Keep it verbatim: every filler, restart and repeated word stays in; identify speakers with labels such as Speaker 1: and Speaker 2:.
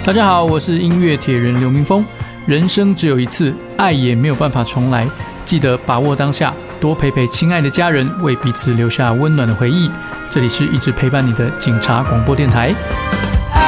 Speaker 1: 大家好，我是音乐铁人刘明峰。人生只有一次，爱也没有办法重来，记得把握当下，多陪陪亲爱的家人，为彼此留下温暖的回忆。这里是一直陪伴你的警察广播电台。